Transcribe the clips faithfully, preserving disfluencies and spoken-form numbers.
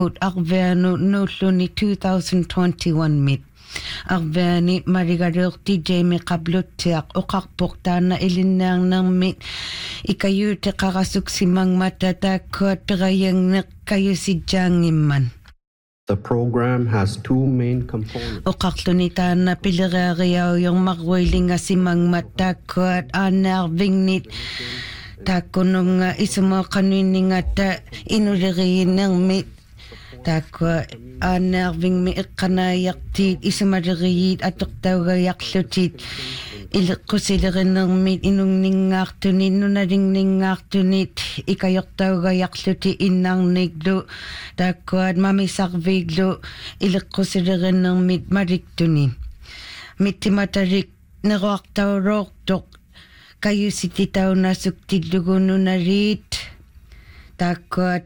Arveanu nulluni twenty twenty-one mit. Arveani marigarilti Jamie qabluttiaq uqarportaana ilinnaarnermit ikayuute qarasuksimangmatataakkuat perayangneq kayusijjaangimman. The program has two main components. Uqarluni taana pilereariauyormarruilingasimangmattaakkuat aannaarvingnit taakkununga isumoqanuinningatta inuleriinermit taakua aannaarvingmi eqqanaayartiit isumaleriit atoqtaugayarlutit iliqqusilerinermit inungningaartunit nunalingningaartunit ikayortaugayarluti innaarniklu taakkuat mamisarviiglu iliqqusilerinermit maliktuni mittimatarik neroartauroortoq kayusititaunasuktillugununariit taakkuat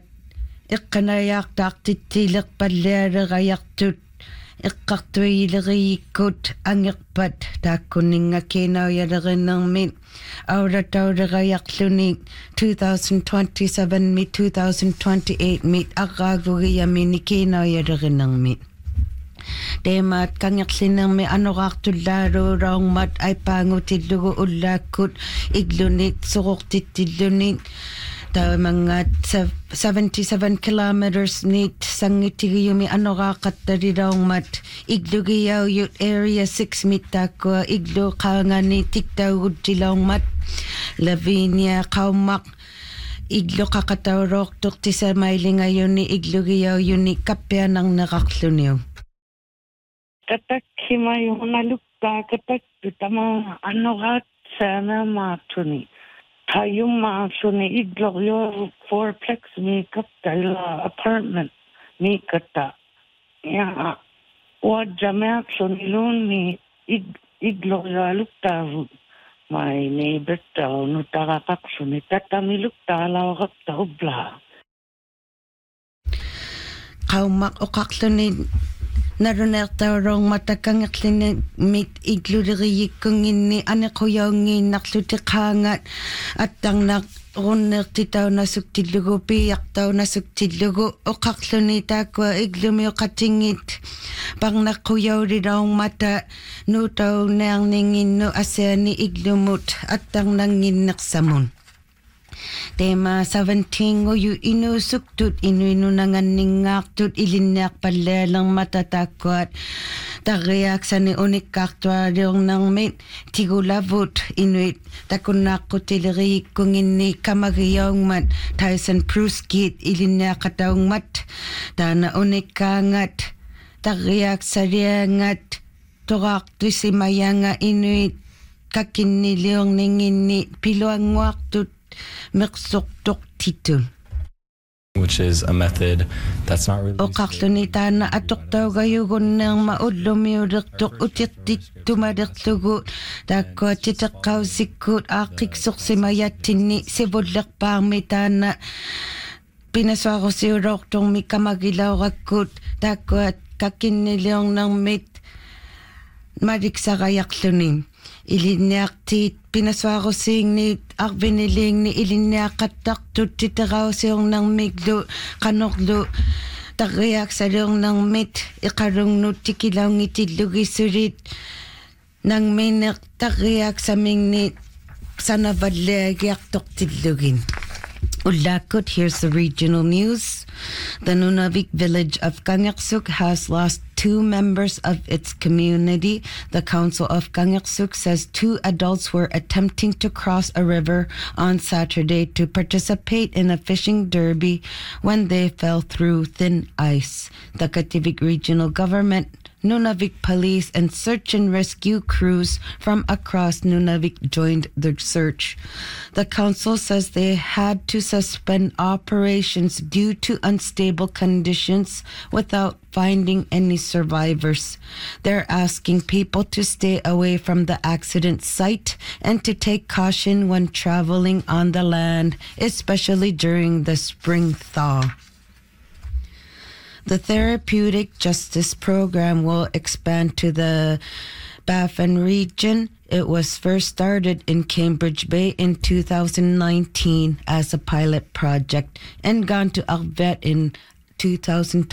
eqqanayaartaartittiilerpallialerayartut eqqartuileriikkut angerpat taakkunningakiinauyalerinermit aulataulerayarluni twenty twenty-seven mit twenty twenty-eight mit arraagugiamini kiinauyalerinermit Teemaat kangerlinermi anoraartullaaluuraungmat aipaangutillugu ullaakkut iglunit suqortittillunit taamangaat seventy-seven kilometers nit sangitigiyumi anoraaqattalilaungmat iglugiyauyut area six mittaakkua iglu qaangani tiktaugutsilaungmat Lavinia qaummaq iglu qaqatauroortuq tisamailingayuni iglugiyauyuni kappianarneqarluniu Katakima yuhunalukka katakku tama anorat sana maatuni. Hayumaasuni igloryo fourplex mi kaptaila apartment mi kata. Ya wajamaksuni luni igloryo aluktavu. My neighbor tau nutarakaksuni tatami lukta lawakta ubla. Qaumaq uqaqluni narunertaurong matakangerlini mit igluderiyikkunginni anequyaungiinnarlutiqaangat attarnaq runnertitaunasuktillugu piiartaunasuktillugu oqarluni taakkua iglumiuqatingit parnaqquyaulilaungmata nuutaunearninginnu asaani iglumut attarnanginnersamun Tema seventeen uyu inusuktut inuinunanganningaartut ilinniarpallaalermata taakkuat tarriaaksani unikkaartualiornermit tigulavut inuit takunnaaqqutileriikkunginni kamagiyaungmat Tyson Pruskit ilinniaqataungmat taana unikkaangat tarriaaksaliangat toraartusimayanga inuit kakinniliorninginni piluanguartut which is a method that's not really oqarluni taana atoqtaugayugunneerma ullumiulertuq utirtik tumalerlugu taakkuatiteqqausikkuut aaqqiqsorsimayattinni sivullerpaarmi taana pinasuarusiuloortormi kamagilaurakkuut taakkuat kakinniliornermit maliksarayarluni ilinniartiit pinasuarusiingniit arviniliingni ilinniaqqattartut titerausiornermiglu qanorlu tarriaaksaliornermit iqalungnut tikilaungitillugissulit nangmineq tarriaaksamingni sanavalliagiartortillugin Ullakut, here's the regional news. The Nunavik village of Kangersuk has lost two members of its community. The Council of Kangersuk says two adults were attempting to cross a river on Saturday to participate in a fishing derby when they fell through thin ice. The Kativik Regional Government, Nunavik Police and search and rescue crews from across Nunavik joined the search. The council says they had to suspend operations due to unstable conditions without finding any survivors. They're asking people to stay away from the accident site and to take caution when traveling on the land, especially during the spring thaw. The Therapeutic Justice Program will expand to the Baffin region. It was first started in Cambridge Bay in two thousand nineteen as a pilot project and gone to Arvet in two thousand